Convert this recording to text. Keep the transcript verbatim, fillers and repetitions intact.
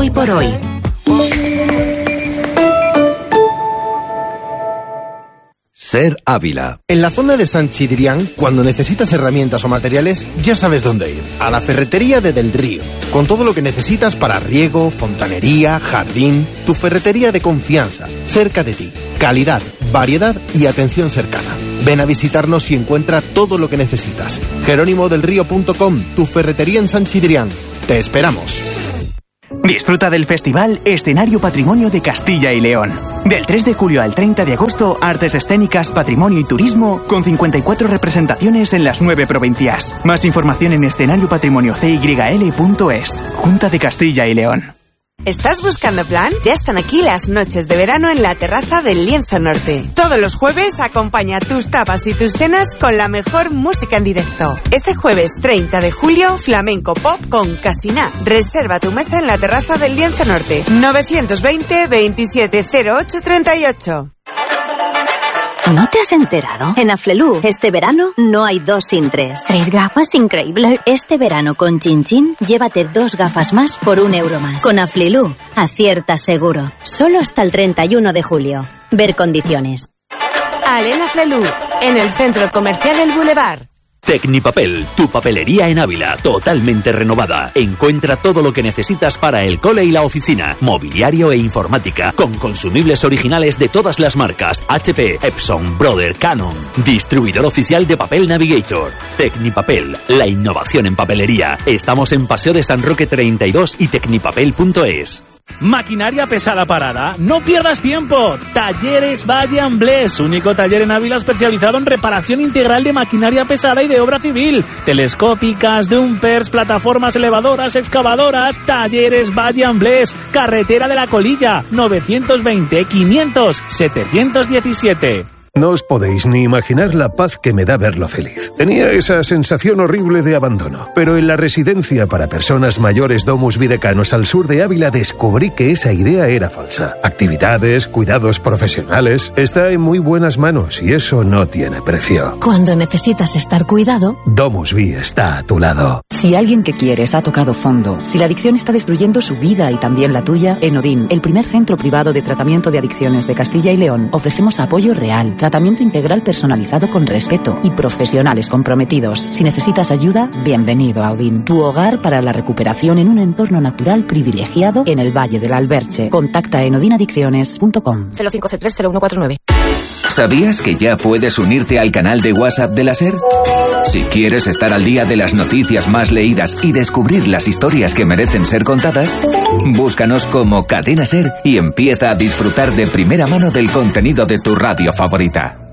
hoy por hoy. Ser Ávila. En la zona de San Chidrián, cuando necesitas herramientas o materiales, ya sabes dónde ir. A la ferretería de Del Río. Con todo lo que necesitas para riego, fontanería, jardín. Tu ferretería de confianza, cerca de ti. Calidad, variedad y atención cercana. Ven a visitarnos y encuentra todo lo que necesitas. jerónimo del río punto com, tu ferretería en San Chidrián. Te esperamos. Disfruta del festival Escenario Patrimonio de Castilla y León. Del tres de julio al treinta de agosto, artes escénicas, patrimonio y turismo, con cincuenta y cuatro representaciones en las nueve provincias. Más información en escenario patrimonio c y l punto es. Junta de Castilla y León. ¿Estás buscando plan? Ya están aquí las noches de verano en la terraza del Lienzo Norte. Todos los jueves acompaña tus tapas y tus cenas con la mejor música en directo. Este jueves treinta de julio, flamenco pop con Casina. Reserva tu mesa en la terraza del Lienzo Norte. novecientos veinte, veintisiete cero ocho, treinta y ocho. ¿No te has enterado? En Aflelu, este verano no hay dos sin tres. Tres gafas, increíble. Este verano con Chin Chin, llévate dos gafas más por un euro más. Con Aflelu, acierta seguro. Solo hasta el treinta y uno de julio. Ver condiciones. Alena Aflelu, en el Centro Comercial El Boulevard. Tecnipapel, tu papelería en Ávila, totalmente renovada. Encuentra todo lo que necesitas para el cole y la oficina, mobiliario e informática, con consumibles originales de todas las marcas, H P, Epson, Brother, Canon. Distribuidor oficial de Papel Navigator. Tecnipapel, la innovación en papelería. Estamos en Paseo de San Roque treinta y dos y tecnipapel punto es. Maquinaria pesada parada, no pierdas tiempo. Talleres Valle Amblés, único taller en Ávila especializado en reparación integral de maquinaria pesada y de obra civil, telescópicas, dumpers, plataformas elevadoras, excavadoras. Talleres Valle Amblés, carretera de la Colilla, novecientos veinte, quinientos, setecientos diecisiete. No os podéis ni imaginar la paz que me da verlo feliz. Tenía esa sensación horrible de abandono, pero en la residencia para personas mayores Domus Videcanos al sur de Ávila descubrí que esa idea era falsa. Actividades, cuidados profesionales, está en muy buenas manos y eso no tiene precio. Cuando necesitas estar cuidado, Domus Vi está a tu lado. Si alguien que quieres ha tocado fondo, si la adicción está destruyendo su vida y también la tuya, en Odin, el primer centro privado de tratamiento de adicciones de Castilla y León, ofrecemos apoyo real, tratamiento integral personalizado con respeto y profesionales comprometidos. Si necesitas ayuda, bienvenido a Odin, tu hogar para la recuperación en un entorno natural privilegiado en el Valle del Alberche. Contacta en odinadicciones punto com. cero cinco C tres cero uno cuatro nueve. ¿Sabías que ya puedes unirte al canal de WhatsApp de la SER? Si quieres estar al día de las noticias más leídas y descubrir las historias que merecen ser contadas, búscanos como Cadena SER y empieza a disfrutar de primera mano del contenido de tu radio favorita.